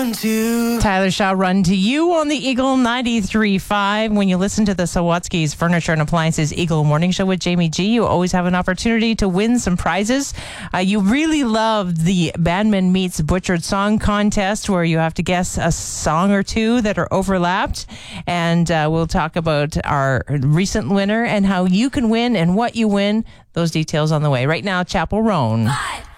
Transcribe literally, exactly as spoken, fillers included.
Tyler Shaw, Run to You on the Eagle ninety-three point five. When you listen to the Sawatsky's Furniture and Appliances Eagle Morning Show with Jamie G, you always have an opportunity to win some prizes. Uh, you really love the Bandman Meets Butchered Song Contest, where you have to guess a song or two that are overlapped. And uh, we'll talk about our recent winner and how you can win and what you win. Those details on the way. Right now, Chapel Roan. Five.